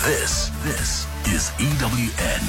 This is EWN.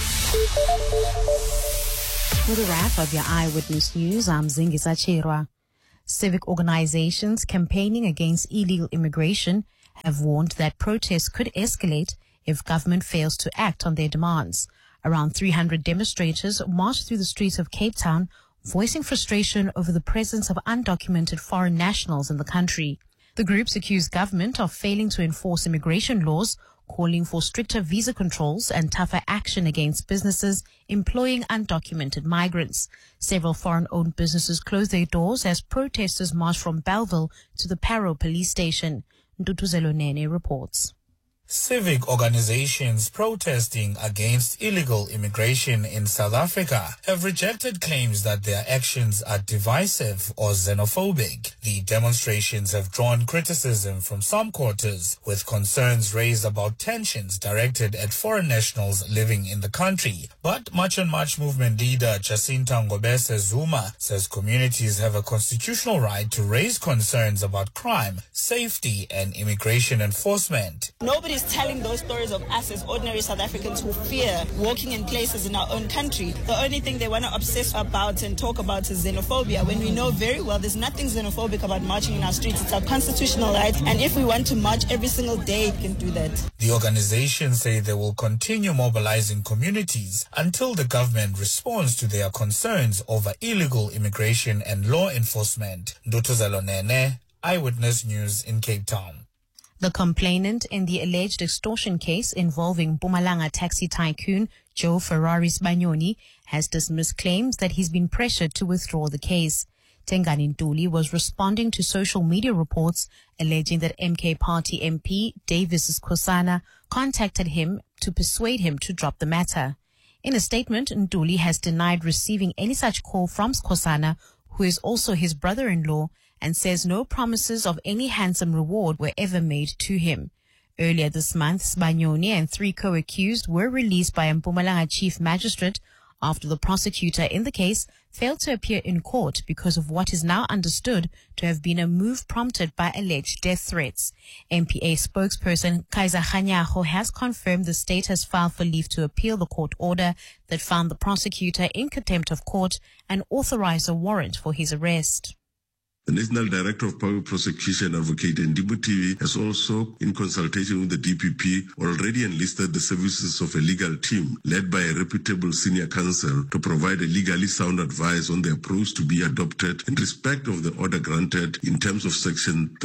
With a wrap of your Eyewitness News, I'm Zingisa Chirwa. Civic organizations campaigning against illegal immigration have warned that protests could escalate if government fails to act on their demands. Around 300 demonstrators marched through the streets of Cape Town, voicing frustration over the presence of undocumented foreign nationals in the country. The groups accused government of failing to enforce immigration laws, calling for stricter visa controls and tougher action against businesses employing undocumented migrants. Several foreign-owned businesses closed their doors as protesters marched from Bellville to the Parow police station. Ndutuzelo Nene reports. Civic organizations protesting against illegal immigration in South Africa have rejected claims that their actions are divisive or xenophobic. The demonstrations have drawn criticism from some quarters, with concerns raised about tensions directed at foreign nationals living in the country. But March on March movement leader Jacinta Ngobese Zuma says communities have a constitutional right to raise concerns about crime, safety, and immigration enforcement. Nobody's telling those stories of us as ordinary South Africans who fear walking in places in our own country. The only thing they want to obsess about and talk about is xenophobia, when we know very well there's nothing xenophobic about marching in our streets. It's our constitutional right, and if we want to march every single day, we can do that. The organizations say they will continue mobilizing communities until the government responds to their concerns over illegal immigration and law enforcement. Ndutuzelo Nene, Eyewitness News in Cape Town. The complainant in the alleged extortion case involving Mpumalanga taxi tycoon Joe Ferrari Sibanyoni has dismissed claims that he's been pressured to withdraw the case. Tengani Ntuli was responding to social media reports alleging that MK Party MP Davis Khosana contacted him to persuade him to drop the matter. In a statement, Ntuli has denied receiving any such call from Khosana, who is also his brother-in-law, and says no promises of any handsome reward were ever made to him. Earlier this month, Sibanyoni and 3 co-accused were released by Mpumalanga Chief Magistrate after the prosecutor in the case failed to appear in court because of what is now understood to have been a move prompted by alleged death threats. MPA spokesperson Kaiser Khanyaho has confirmed the state has filed for leave to appeal the court order that found the prosecutor in contempt of court and authorized a warrant for his arrest. The National Director of Public Prosecution, Advocate Ndimbu TV, has also, in consultation with the DPP, already enlisted the services of a legal team led by a reputable senior counsel to provide a legally sound advice on the approach to be adopted in respect of the order granted in terms of Section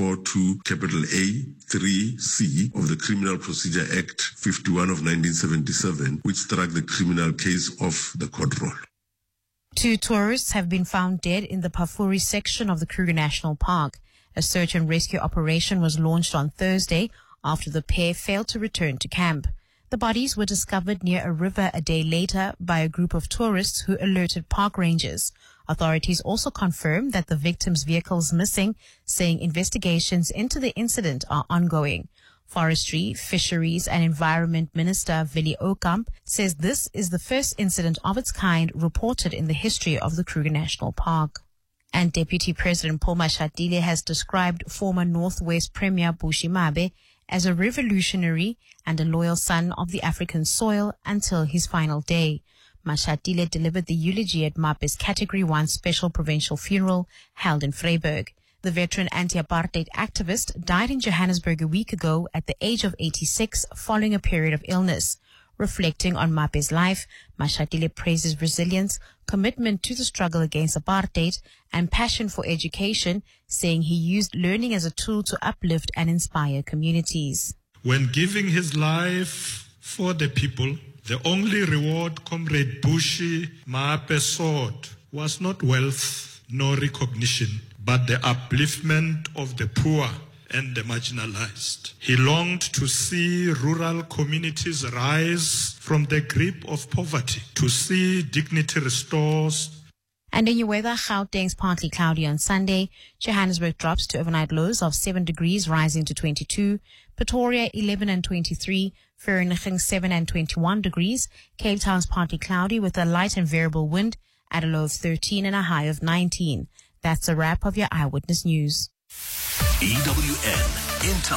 342 A 3C of the Criminal Procedure Act 51 of 1977, which struck the criminal case off the court roll. 2 tourists have been found dead in the Pafuri section of the Kruger National Park. A search and rescue operation was launched on Thursday after the pair failed to return to camp. The bodies were discovered near a river a day later by a group of tourists who alerted park rangers. Authorities also confirmed that the victim's vehicle is missing, saying investigations into the incident are ongoing. Forestry, Fisheries and Environment Minister Willie Okamp says this is the first incident of its kind reported in the history of the Kruger National Park. And Deputy President Paul Mashatile has described former Northwest Premier Bushi Mabe as a revolutionary and a loyal son of the African soil until his final day. Mashatile delivered the eulogy at Mabe's Category 1 special provincial funeral held in Vryburg. The veteran anti-apartheid activist died in Johannesburg a week ago at the age of 86 following a period of illness. Reflecting on Mape's life, Mashatile praised his resilience, commitment to the struggle against apartheid, and passion for education, saying he used learning as a tool to uplift and inspire communities. When giving his life for the people, the only reward Comrade Bushi Mape sought was not wealth nor recognition, but the upliftment of the poor and the marginalized. He longed to see rural communities rise from the grip of poverty, to see dignity restored. And in your weather, Gauteng's partly cloudy on Sunday. Johannesburg drops to overnight lows of 7 degrees, rising to 22. Pretoria 11 and 23. Vereeniging 7 and 21 degrees. Cape Town's partly cloudy with a light and variable wind at a low of 13 and a high of 19. That's a wrap of your Eyewitness News. EWN, in touch.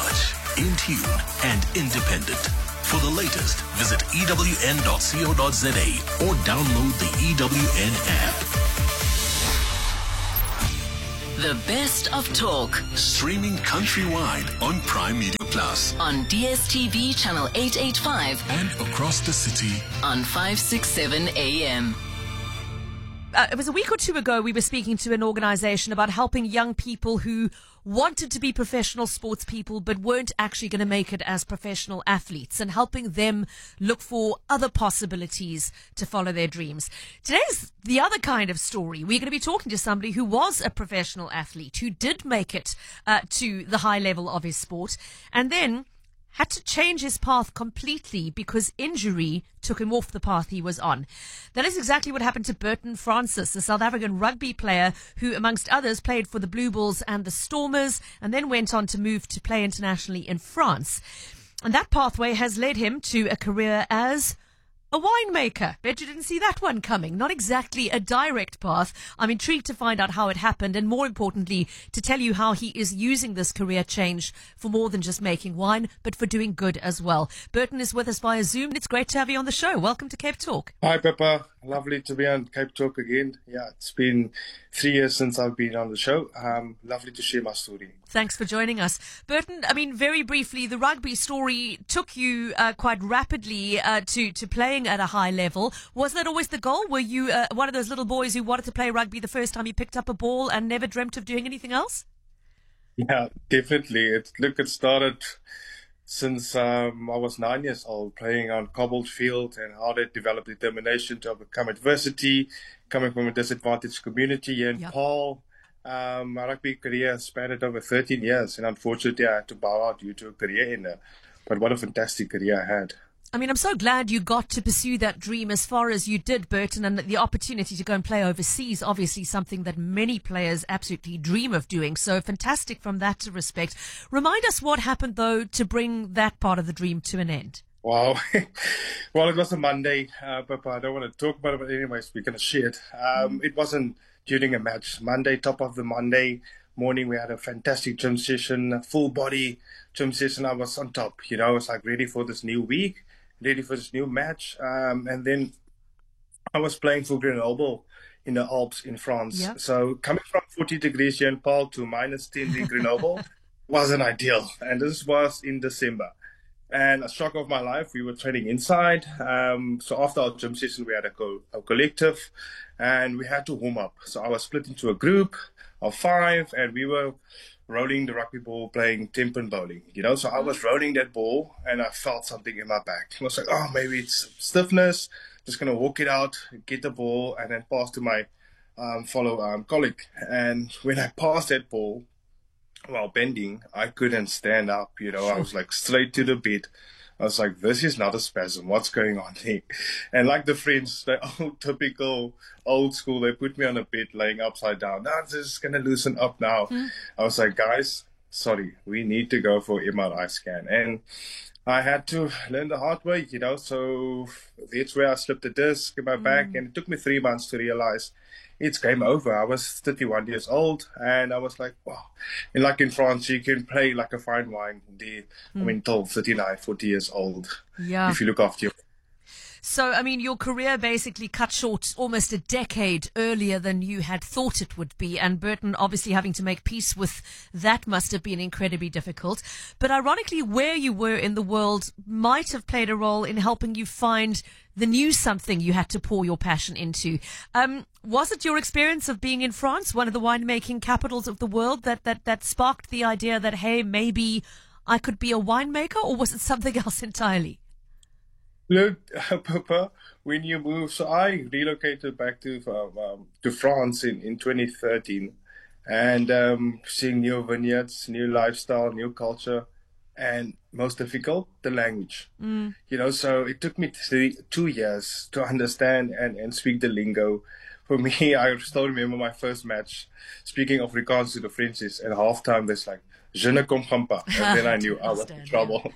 in tune, and independent. For the latest, visit ewn.co.za or download the EWN app. The best of talk. Streaming countrywide on Prime Media Plus. On DSTV channel 885. And across the city on 567 AM. It was a week or two ago we were speaking to an organisation about helping young people who wanted to be professional sports people but weren't actually going to make it as professional athletes, and helping them look for other possibilities to follow their dreams. Today's the other kind of story. We're going to be talking to somebody who was a professional athlete, who did make it to the high level of his sport, and then had to change his path completely because injury took him off the path he was on. That is exactly what happened to Burton Francis, a South African rugby player who, amongst others, played for the Blue Bulls and the Stormers, and then went on to move to play internationally in France. And that pathway has led him to a career as a winemaker. Bet you didn't see that one coming. Not exactly a direct path. I'm intrigued to find out how it happened, and more importantly, to tell you how he is using this career change for more than just making wine, but for doing good as well. Burton is with us via Zoom. It's great to have you on the show. Welcome to Cape Talk. Hi, Pippa. Lovely to be on Cape Talk again. Yeah, it's been 3 years since I've been on the show. Lovely to share my story. Thanks for joining us. Burton, I mean, very briefly, the rugby story took you quite rapidly to playing at a high level. Was that always the goal? Were you one of those little boys who wanted to play rugby the first time you picked up a ball and never dreamt of doing anything else? Yeah, definitely. It started since I was 9 years old, playing on cobbled field, and how they developed determination to overcome adversity, coming from a disadvantaged community here in Paarl. My rugby career spanned over 13 years, and unfortunately I had to bow out due to a career ender. But what a fantastic career I had. I mean, I'm so glad you got to pursue that dream as far as you did, Burton, and the opportunity to go and play overseas, obviously something that many players absolutely dream of doing. So fantastic from that respect. Remind us what happened, though, to bring that part of the dream to an end. Wow. Well, it was a Monday, but I don't want to talk about it, but anyways, we're going to share it. It wasn't during a match. Monday, top of the Monday morning, we had a fantastic gym session, a full body gym session. I was on top, I was like ready for this new week, ready for this new match. And then I was playing for Grenoble in the Alps in France. Yep. So coming from 40 degrees here in Paarl to minus 10 in Grenoble wasn't ideal. And this was in December. And a shock of my life, we were training inside. So after our gym session, we had a collective, and we had to warm up. So I was split into a group of 5, and we were rolling the rugby ball, playing 10-pin bowling. So I was rolling that ball, and I felt something in my back. I was like, oh, maybe it's stiffness. Just going to walk it out, get the ball, and then pass to my fellow colleague. And when I passed that ball, while bending, I couldn't stand up, I was like straight to the bed. I was like, this is not a spasm. What's going on here? And like the French, the typical old school, they put me on a bed laying upside down. No, this is going to loosen up now. I was like, guys, sorry, we need to go for MRI scan. And I had to learn the hard way, so that's where I slipped the disc in my back. And it took me 3 months to realize it's game over. I was 31 years old, and I was like, wow. And like in France, you can play like a fine wine until 39, 40 years old. Yeah. If you look after your... So, I mean, your career basically cut short almost a decade earlier than you had thought it would be. And Burton, obviously having to make peace with that must have been incredibly difficult. But ironically, where you were in the world might have played a role in helping you find the new something you had to pour your passion into. Was it your experience of being in France, one of the winemaking capitals of the world, that sparked the idea that, hey, maybe I could be a winemaker, or was it something else entirely? Look, Papa, when you move, so I relocated back to France in 2013, and seeing new vineyards, new lifestyle, new culture, and most difficult, the language. So it took me 2 years to understand and speak the lingo. For me, I still remember my first match speaking Afrikaans to the Frenchies, and halftime there's like, je ne comprends pas. And then I knew I was in trouble.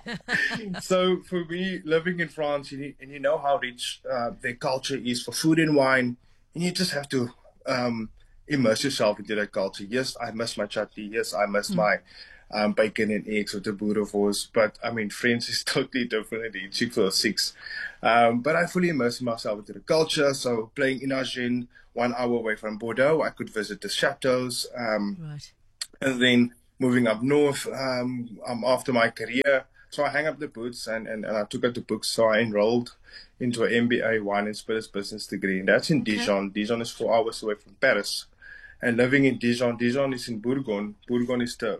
So for me, living in France, and you know how rich their culture is for food and wine, and you just have to immerse yourself into that culture. Yes, I miss my chutney. Yes, I miss my bacon and eggs with the boerewors. But I mean, French is totally different. It eats you for 6. But I fully immersed myself into the culture. So playing in Agen, 1 hour away from Bordeaux, I could visit the chateaus. Right. And then moving up north, after my career, so I hang up the boots and I took out the books. So I enrolled into an MBA wine and spirits business degree, and that's in Dijon. Dijon is 4 hours away from Paris. And living in Dijon is in Bourgogne. Bourgogne is the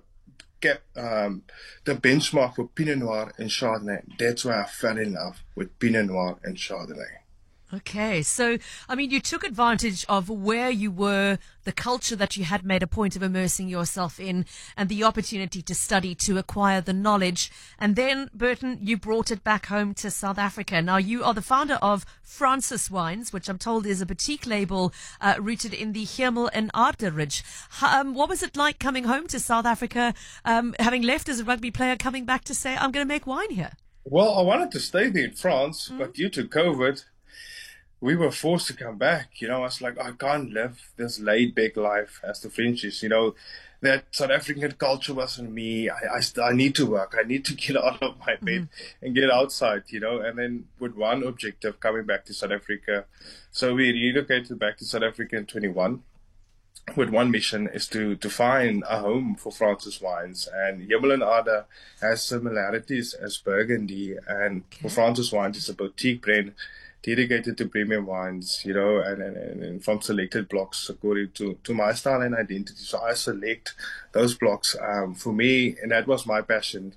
benchmark for Pinot Noir and Chardonnay. That's why I fell in love with Pinot Noir and Chardonnay. Okay, so, I mean, you took advantage of where you were, the culture that you had made a point of immersing yourself in, and the opportunity to study, to acquire the knowledge. And then, Burton, you brought it back home to South Africa. Now, you are the founder of Francis Wines, which I'm told is a boutique label rooted in the Hemel and Aarde Ridge. What was it like coming home to South Africa, having left as a rugby player, coming back to say, I'm going to make wine here? Well, I wanted to stay there in France, but due to COVID, we were forced to come back. I was like, I can't live this laid-back life as the Frenchies. That South African culture wasn't me. I need to work. I need to get out of my bed and get outside, and then with one objective, coming back to South Africa. So we relocated back to South Africa in 21 with one mission, is to find a home for Francis Wines. And Hemel and Aarde has similarities as Burgundy, and for Francis Wines, it's a boutique brand dedicated to premium wines, and from selected blocks according to my style and identity. So I select those blocks for me, and that was my passion.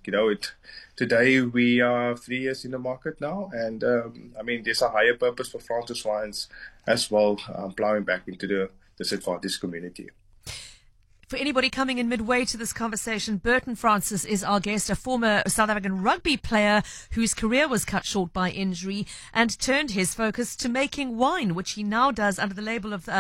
Today we are 3 years in the market now, and there's a higher purpose for Francis Wines as well, plowing back into the disadvantaged community. For anybody coming in midway to this conversation, Burton Francis is our guest, a former South African rugby player whose career was cut short by injury and turned his focus to making wine, which he now does under the label of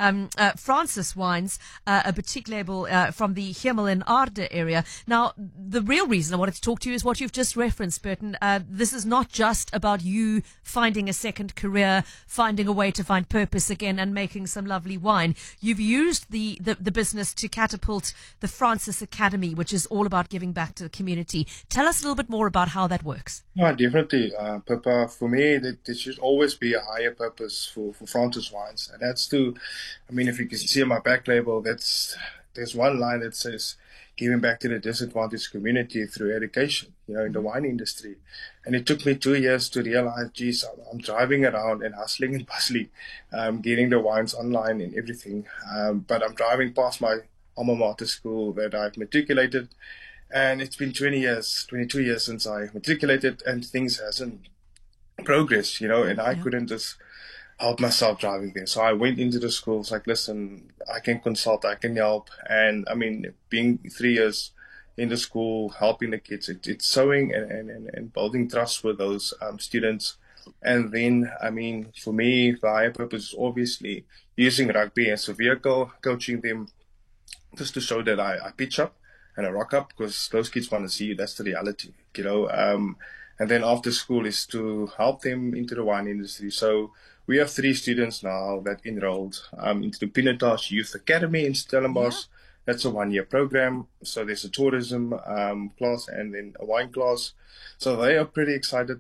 Francis Wines, a boutique label from the Hemel and Aarde area. Now, the real reason I wanted to talk to you is what you've just referenced, Burton. This is not just about you finding a second career, finding a way to find purpose again and making some lovely wine. You've used the business to catapult the Francis Academy, which is all about giving back to the community. Tell us a little bit more about how that works. Oh, definitely, Pippa. For me, there should always be a higher purpose for Francis Wines, and that's if you can see on my back label, there's one line that says giving back to the disadvantaged community through education, in the wine industry. And it took me 2 years to realize, geez, I'm driving around and hustling and bustling, getting the wines online and everything. But I'm driving past my alma mater school that I've matriculated, and it's been 22 years since I matriculated, and things hasn't progressed, and I couldn't just help myself driving there. So I went into the school, was like, listen, I can consult, I can help. And being 3 years in the school, helping the kids, it's sowing and building trust with those students. And then, for me, the higher purpose is obviously using rugby as a vehicle, coaching them just to show that I pitch up and I rock up, because those kids want to see you. That's the reality, and then after school is to help them into the wine industry. So we have 3 students now that enrolled into the Pinotage Youth Academy in Stellenbosch. Yeah. That's a 1-year program. So there's a tourism class and then a wine class. So they are pretty excited.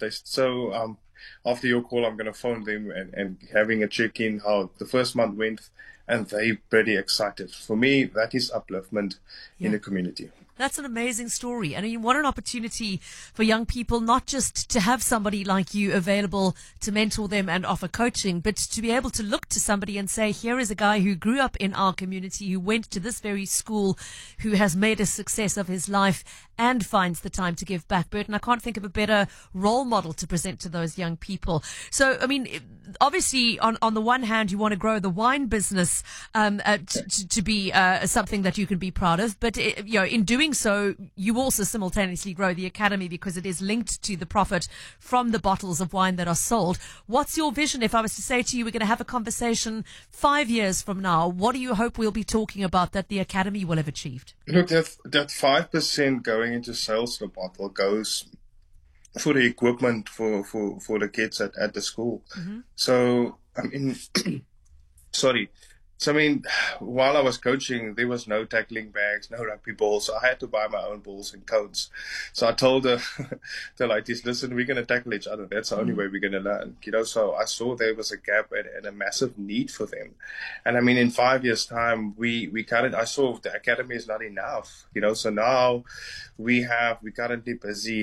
After your call, I'm going to phone them and having a check-in how the first month went, and they're pretty excited. For me, that is upliftment in the community. That's an amazing story. And what an opportunity for young people, not just to have somebody like you available to mentor them and offer coaching, but to be able to look to somebody and say, here is a guy who grew up in our community, who went to this very school, who has made a success of his life and finds the time to give back. Burton, I can't think of a better role model to present to those young people. So, obviously, on the one hand, you want to grow the wine business to be something that you can be proud of. But, in doing so, you also simultaneously grow the academy because it is linked to the profit from the bottles of wine that are sold. What's your vision? If I was to say to you, we're going to have a conversation 5 years from now, what do you hope we'll be talking about that the academy will have achieved? Look, that 5% going into sales of the bottle goes for the equipment for the kids at the school. Mm-hmm. So, So, I mean, while I was coaching, there was no tackling bags, no rugby balls. So I had to buy my own balls and cones. So I told the ladies, listen, we're going to tackle each other. That's the only way we're going to learn. So I saw there was a gap and a massive need for them. And I mean, in 5 years' time, I saw the academy is not enough. So now we're currently busy